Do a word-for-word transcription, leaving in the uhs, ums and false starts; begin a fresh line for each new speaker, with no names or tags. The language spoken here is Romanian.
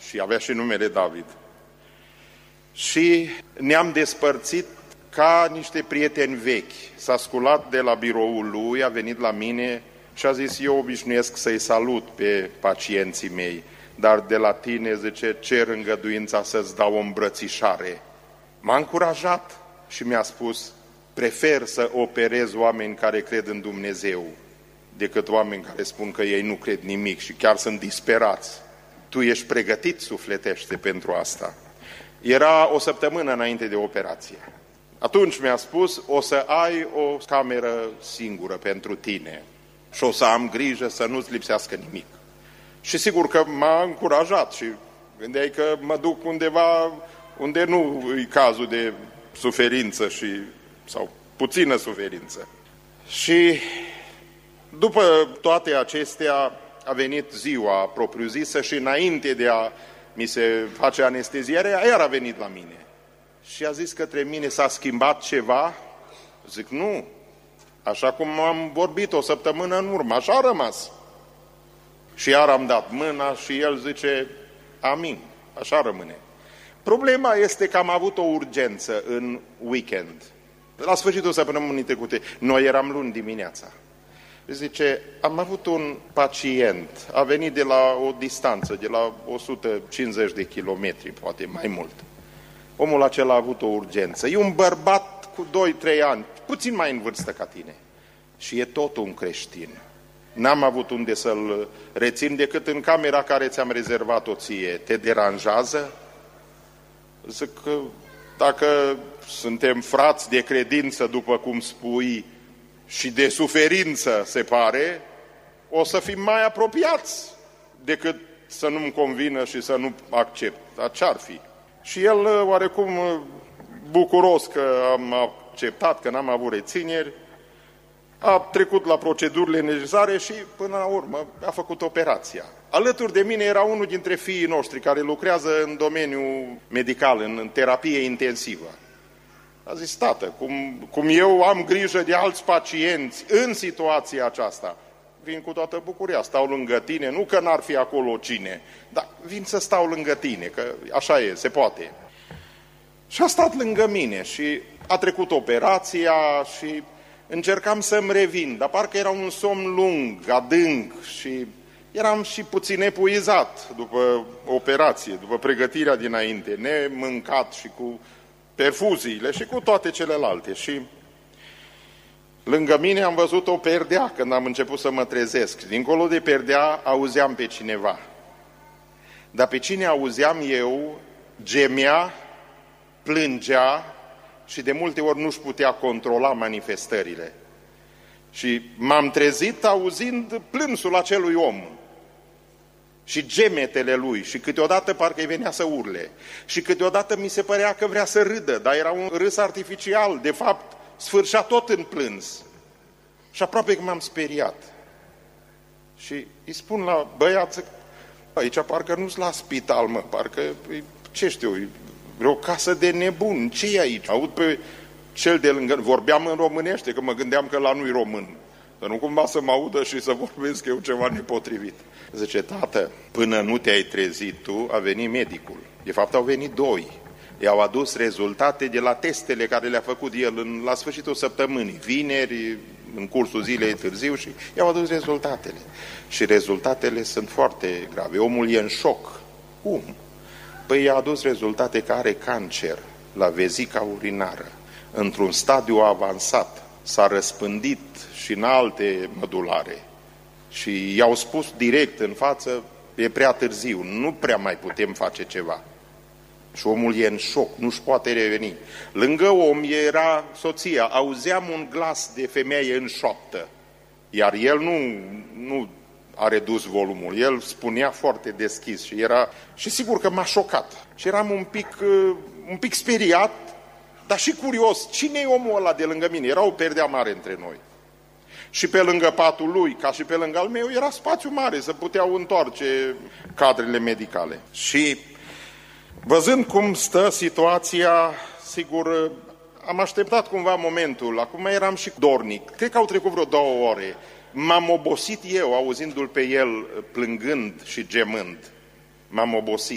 și avea și numele David. Și ne-am despărțit ca niște prieteni vechi. S-a sculat de la biroul lui, a venit la mine și a zis: eu obișnuiesc să-i salut pe pacienții mei, dar de la tine, zice, cer îngăduința să-ți dau o îmbrățișare. M-a încurajat și mi-a spus: prefer să operez oameni care cred în Dumnezeu decât oameni care spun că ei nu cred nimic și chiar sunt disperați. Tu ești pregătit sufletește pentru asta. Era o săptămână înainte de operație. Atunci mi-a spus: o să ai o cameră singură pentru tine și o să am grijă să nu-ți lipsească nimic. Și sigur că m-a încurajat și gândeai că mă duc undeva unde nu e cazul de suferință și, sau puțină suferință. Și după toate acestea a venit ziua propriu-zisă și înainte de a mi se face anesteziarea, iar a venit la mine. Și a zis către mine: s-a schimbat ceva? Zic: nu. Așa cum am vorbit o săptămână în urmă, așa a rămas. Și iar am dat mâna și el zice: amin, așa rămâne. Problema este că am avut o urgență în weekend. La sfârșitul săptămânii trecute, noi eram luni dimineața. Zice: am avut un pacient, a venit de la o distanță, de la o sută cincizeci de kilometri, poate mai mult. Omul acela a avut o urgență. E un bărbat cu doi trei ani, puțin mai în vârstă ca tine. Și e tot un creștin. N-am avut unde să-l rețin decât în camera care ți-am rezervat-o ție. Te deranjează? Zic că dacă suntem frați de credință, după cum spui, și de suferință, se pare, o să fim mai apropiați decât să nu-mi convină și să nu accept. Dar ce-ar fi? Și el, oarecum bucuros că am acceptat, că n-am avut rețineri, a trecut la procedurile necesare și, până la urmă, a făcut operația. Alături de mine era unul dintre fiii noștri care lucrează în domeniul medical, în terapie intensivă. A zis: tată, cum, cum eu am grijă de alți pacienți în situația aceasta, vin cu toată bucuria, stau lângă tine, nu că n-ar fi acolo cine, dar vin să stau lângă tine, că așa e, se poate. Și a stat lângă mine și a trecut operația și încercam să-mi revin, dar parcă era un somn lung, adânc și eram și puțin epuizat după operație, după pregătirea dinainte, nemâncat și cu perfuziile și cu toate celelalte. Și lângă mine am văzut o perdea când am început să mă trezesc. Dincolo de perdea auzeam pe cineva. Dar pe cine auzeam eu gemea, plângea și de multe ori nu-și putea controla manifestările. Și m-am trezit auzind plânsul acelui om și gemetele lui și câteodată parcă îi venea să urle și câteodată mi se părea că vrea să râdă, dar era un râs artificial, de fapt sfârșea tot în plâns. Și aproape că m-am speriat. Și îi spun la băiat: aici parcă nu-s la spital, mă, parcă, ce știu, e vreo casă de nebuni, ce e aici? Aud pe cel de lângă, vorbeam în românește, că mă gândeam că la nu-i român, dar nu cumva să mă audă și să vorbesc eu ceva nepotrivit. Zice: tată, până nu te-ai trezit tu, a venit medicul. De fapt au venit doi. I-au adus rezultate de la testele care le-a făcut el în, la sfârșitul săptămânii, vineri, în cursul zilei târziu, și i-au adus rezultatele. Și rezultatele sunt foarte grave. Omul e în șoc. Cum? Păi i-a adus rezultate că are cancer la vezica urinară, într-un stadiu avansat. S-a răspândit și în alte mădulare. Și i-au spus direct în față: e prea târziu, nu prea mai putem face ceva. Și omul e în șoc, nu-și poate reveni. Lângă om era soția, auzeam un glas de femeie în șoaptă, iar el nu, nu a redus volumul, el spunea foarte deschis și era, și sigur că m-a șocat. Și eram un pic, un pic speriat, dar și curios, cine e omul ăla de lângă mine? Era o perdea mare între noi. Și pe lângă patul lui, ca și pe lângă al meu, era spațiu mare, să puteau întoarce cadrele medicale. Și văzând cum stă situația, sigur, am așteptat cumva momentul, acum eram și dornic. Cred că au trecut vreo două ore. M-am obosit eu, auzindu-l pe el plângând și gemând. M-am obosit.